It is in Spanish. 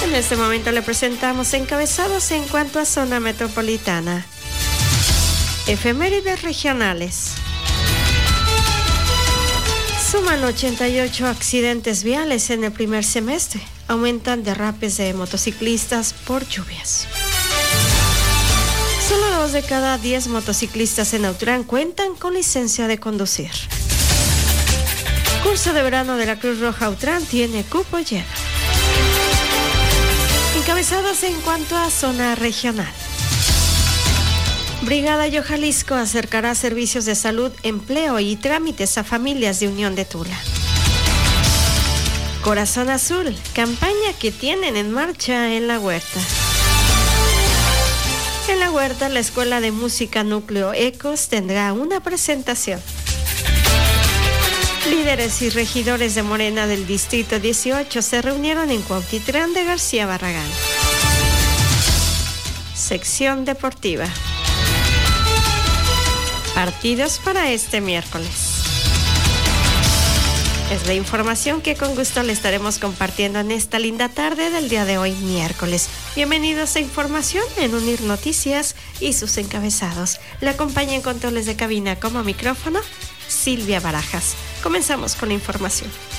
En este momento le presentamos encabezados en cuanto a zona metropolitana. Efemérides regionales. Suman 88 accidentes viales en el primer semestre. Aumentan derrapes de motociclistas por lluvias. Solo 2 de cada 10 motociclistas en Autlán cuentan con licencia de conducir. Curso de verano de la Cruz Roja Autlán tiene cupo lleno. Encabezados en cuanto a zona regional. Brigada Yo Jalisco acercará servicios de salud, empleo y trámites a familias de Unión de Tula. Corazón Azul, campaña que tienen en marcha en La Huerta. En La Huerta, la Escuela de Música Núcleo Ecos tendrá una presentación. Líderes y regidores de Morena del Distrito 18 se reunieron en Cuautitlán de García Barragán. Sección deportiva. Partidos para este miércoles. Es la información que con gusto le estaremos compartiendo en esta linda tarde del día de hoy, miércoles. Bienvenidos a Información en Unir Noticias y sus encabezados. Le acompaña en controles de cabina como micrófono Silvia Barajas. Comenzamos con la información.